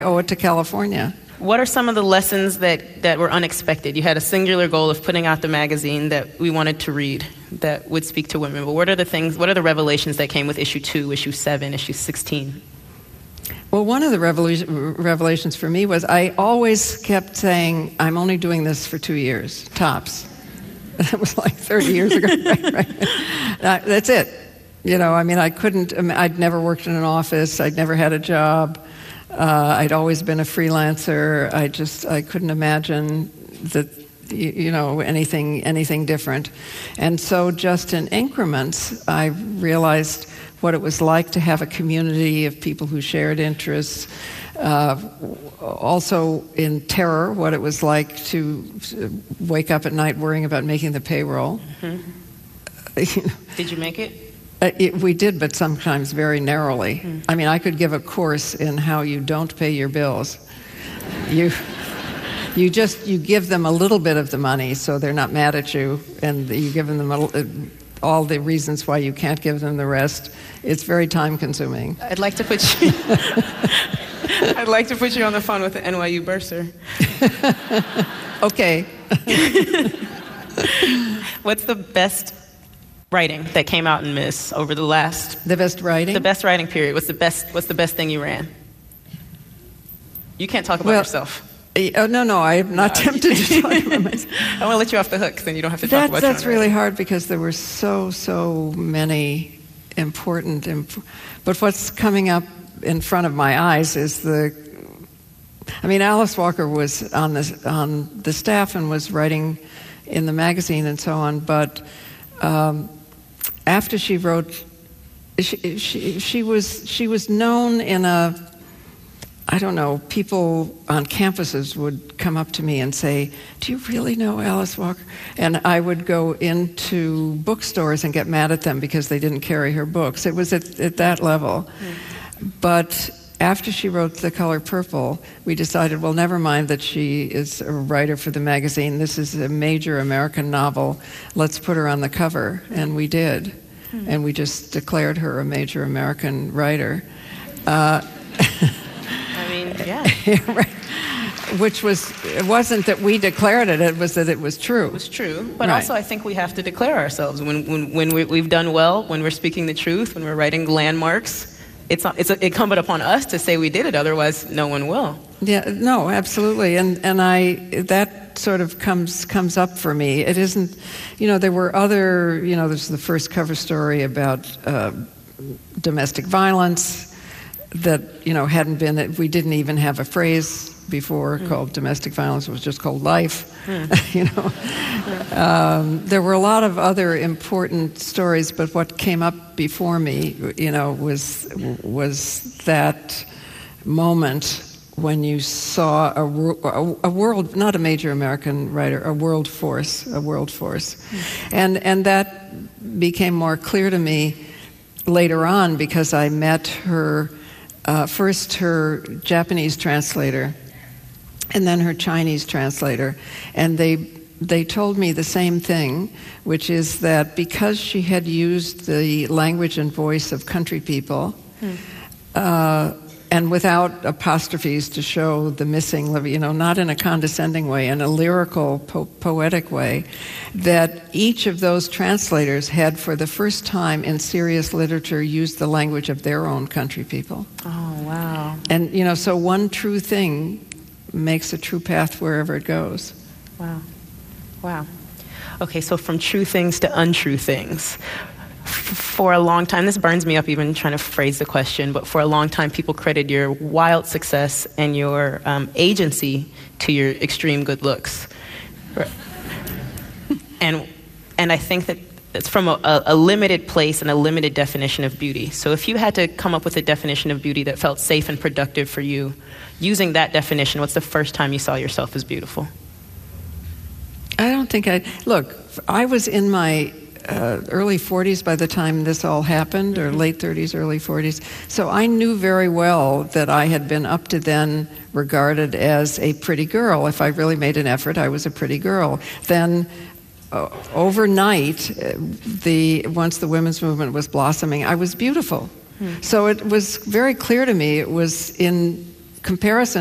owe it to California. What are some of the lessons that were unexpected? You had a singular goal of putting out the magazine that we wanted to read that would speak to women. But what are the revelations that came with issue 2, issue 7, issue 16? Well, one of the revelations for me was I always kept saying, I'm only doing this for 2 years, tops. That was like 30 years ago. Right. That's it. I'd never worked in an office. I'd never had a job. I'd always been a freelancer. I couldn't imagine that, anything different. And so just in increments, I realized what it was like to have a community of people who shared interests. Also in terror, what it was like to wake up at night worrying about making the payroll. Mm-hmm. Did you make it? We did, but sometimes very narrowly. I mean, I could give a course in how you don't pay your bills. You give them a little bit of the money so they're not mad at you, and you give them all the reasons why you can't give them the rest. It's very time-consuming. I'd like to put you on the phone with the NYU bursar. Okay. What's the best writing that came out in Ms. over the last... The best writing? The best writing period. What's the best thing you ran? You can't talk about yourself. No, I'm not tempted to talk about myself. I want to let you off the hook, then you don't have to talk about That's really hard because there were so many important... But what's coming up in front of my eyes is Alice Walker was on the staff and was writing in the magazine and so on, but... after she wrote, she was known in people on campuses would come up to me and say, do you really know Alice Walker? And I would go into bookstores and get mad at them because they didn't carry her books. It was at that level. But after she wrote The Color Purple, we decided, well, never mind that she is a writer for the magazine. This is a major American novel. Let's put her on the cover. And we did. And we just declared her a major American writer. Yeah. Right. It wasn't that we declared it, it was that it was true. It was true. But also I think we have to declare ourselves. When we've done well, when we're speaking the truth, when we're writing landmarks, it's incumbent upon us to say we did it, otherwise no one will. Yeah, no, absolutely. And that sort of comes up for me. It isn't, there were other, there's the first cover story about domestic violence that, hadn't been, we didn't even have a phrase before called domestic violence. It was just called life. There were a lot of other important stories, but what came up before me, was that moment when you saw a world, not a major American writer, a world force. And that became more clear to me later on because I met her, first her Japanese translator, and then her Chinese translator, and they told me the same thing, which is that because she had used the language and voice of country people, and without apostrophes to show the missing, not in a condescending way, in a lyrical, poetic way, that each of those translators had, for the first time in serious literature, used the language of their own country people. Oh, wow. And, so one true thing makes a true path wherever it goes. Wow. Okay, so from true things to untrue things. For a long time, this burns me up even trying to phrase the question, but for a long time people credited your wild success and your agency to your extreme good looks. And I think that it's from a limited place and a limited definition of beauty. So if you had to come up with a definition of beauty that felt safe and productive for you, using that definition, what's the first time you saw yourself as beautiful? I don't think look, I was in my early 40s by the time this all happened, or late 30s, early 40s. So I knew very well that I had been up to then regarded as a pretty girl. If I really made an effort, I was a pretty girl. Then overnight, once the women's movement was blossoming, I was beautiful. So it was very clear to me it was in comparison